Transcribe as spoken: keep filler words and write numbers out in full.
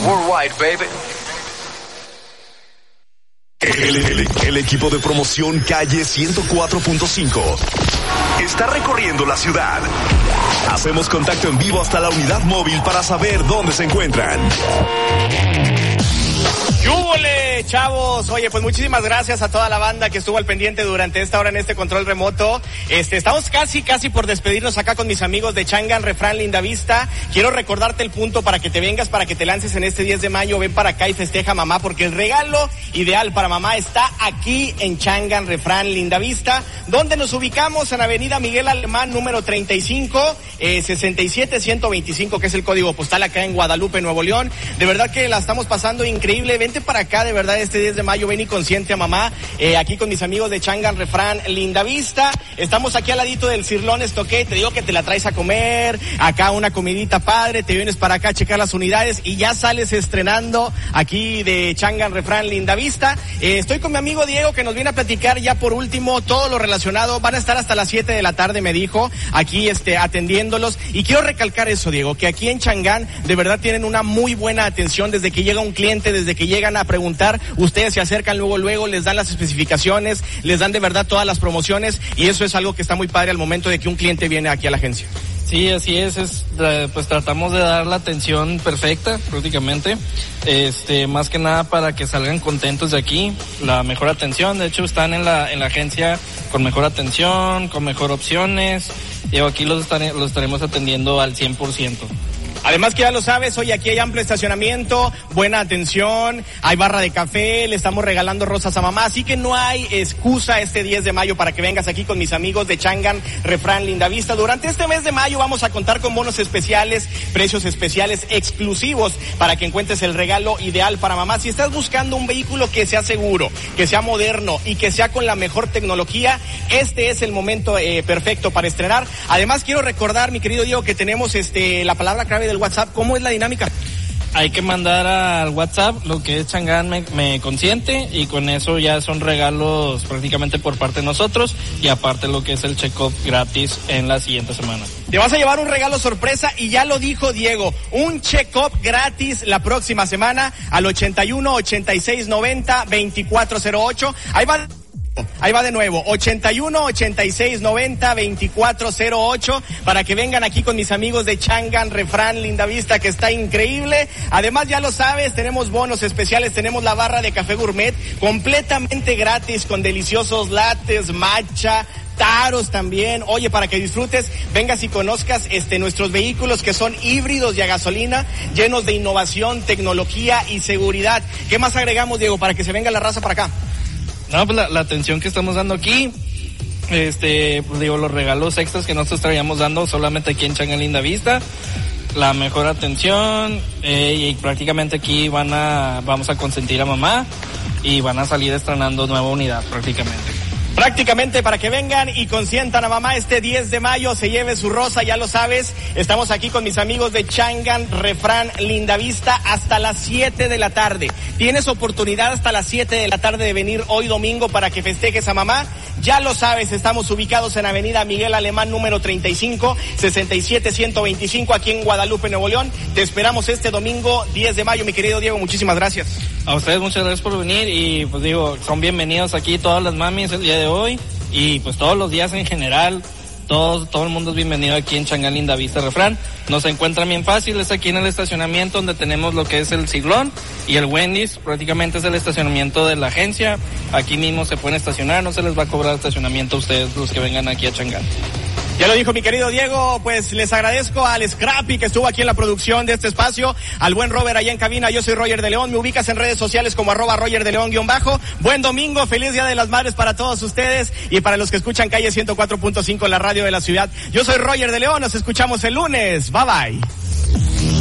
worldwide, baby. El, el, el equipo de promoción Calle ciento cuatro punto cinco está recorriendo la ciudad. Hacemos contacto en vivo hasta la unidad móvil para saber dónde se encuentran. ¡Yúbole, chavos! Oye, pues muchísimas gracias a toda la banda que estuvo al pendiente durante esta hora en este control remoto. Este, estamos casi, casi por despedirnos acá con mis amigos de Changan Refrán Lindavista. Quiero recordarte el punto para que te vengas, para que te lances en este diez de mayo. Ven para acá y festeja mamá, porque el regalo ideal para mamá está aquí en Changan Refrán Lindavista, donde nos ubicamos en Avenida Miguel Alemán, número treinta y cinco, eh, sesenta y siete ciento veinticinco, que es el código postal acá en Guadalupe, Nuevo León. De verdad que la estamos pasando increíble. Vente para acá, de verdad, este diez de mayo, ven y consiente a mamá, eh, aquí con mis amigos de Changan Refrán Lindavista. Estamos aquí al ladito del Cirlón Estoqué, te digo que te la traes a comer, acá una comidita padre, te vienes para acá a checar las unidades y ya sales estrenando aquí de Changan Refrán Lindavista. Eh, estoy con mi amigo Diego, que nos viene a platicar ya por último todo lo relacionado. Van a estar hasta las siete de la tarde, me dijo, aquí este, atendiéndolos. Y quiero recalcar eso, Diego, que aquí en Changan de verdad tienen una muy buena atención desde que llega un cliente, desde que llegan a preguntar, ustedes se acercan luego, luego, les dan las especificaciones, les dan de verdad todas las promociones, y eso es algo que está muy padre al momento de que un cliente viene aquí a la agencia. Sí, así es, es pues tratamos de dar la atención perfecta prácticamente, este más que nada para que salgan contentos de aquí, la mejor atención. De hecho están en la en la agencia con mejor atención, con mejor opciones, y aquí los, estare, los estaremos atendiendo al cien por ciento. Además que ya lo sabes, hoy aquí hay amplio estacionamiento, buena atención, hay barra de café, le estamos regalando rosas a mamá, así que no hay excusa este diez de mayo para que vengas aquí con mis amigos de Changan Refrán Lindavista. Durante este mes de mayo vamos a contar con bonos especiales, precios especiales exclusivos para que encuentres el regalo ideal para mamá. Si estás buscando un vehículo que sea seguro, que sea moderno y que sea con la mejor tecnología, este es el momento eh, perfecto para estrenar. Además quiero recordar, mi querido Diego, que tenemos este la palabra clave de el WhatsApp. ¿Cómo es la dinámica? Hay que mandar al WhatsApp lo que es Changan me, me consiente, y con eso ya son regalos prácticamente por parte de nosotros, y aparte lo que es el check-up gratis en la siguiente semana. Te vas a llevar un regalo sorpresa, y ya lo dijo Diego, un check-up gratis la próxima semana al ochenta y uno, ochenta y seis, noventa, veinticuatro cero ocho. Ahí va. Ahí va de nuevo, ochenta y uno, ochenta y seis, noventa, veinticuatro cero ocho, para que vengan aquí con mis amigos de Changan Refrán Lindavista, que está increíble. Además, ya lo sabes, tenemos bonos especiales, tenemos la barra de café gourmet completamente gratis, con deliciosos lattes, matcha, taros también. Oye, para que disfrutes, vengas y conozcas este nuestros vehículos, que son híbridos y a gasolina, llenos de innovación, tecnología y seguridad. ¿Qué más agregamos, Diego, para que se venga la raza para acá? No, pues la, la atención que estamos dando aquí, este, pues digo, los regalos extras que nosotros estaríamos dando solamente aquí en Changan Lindavista, la mejor atención, eh, y prácticamente aquí van a, vamos a consentir a mamá, y van a salir estrenando nueva unidad prácticamente. Prácticamente para que vengan y consientan a mamá este diez de mayo, se lleve su rosa, ya lo sabes. Estamos aquí con mis amigos de Changan Refrán Lindavista hasta las siete de la tarde. Tienes oportunidad hasta las siete de la tarde de venir hoy domingo para que festejes a mamá. Ya lo sabes, estamos ubicados en Avenida Miguel Alemán, número treinta y cinco, sesenta y siete ciento veinticinco, aquí en Guadalupe, Nuevo León. Te esperamos este domingo diez de mayo, mi querido Diego, muchísimas gracias. A ustedes muchas gracias por venir, y pues digo, son bienvenidos aquí todas las mamis el día de hoy, y pues todos los días en general. Todos, todo el mundo es bienvenido aquí en Changan Lindavista Refrán. Nos encuentran bien fácil, es aquí en el estacionamiento donde tenemos lo que es el Cirlón y el Wendy's. Prácticamente es el estacionamiento de la agencia. Aquí mismo se pueden estacionar, no se les va a cobrar estacionamiento a ustedes los que vengan aquí a Changan. Ya lo dijo mi querido Diego, pues les agradezco al Scrappy que estuvo aquí en la producción de este espacio, al buen Robert allá en cabina. Yo soy Roger de León, me ubicas en redes sociales como arroba Roger de León guión bajo. Buen domingo, feliz Día de las Madres para todos ustedes y para los que escuchan Calle ciento cuatro punto cinco, la radio de la ciudad. Yo soy Roger de León, nos escuchamos el lunes, bye bye.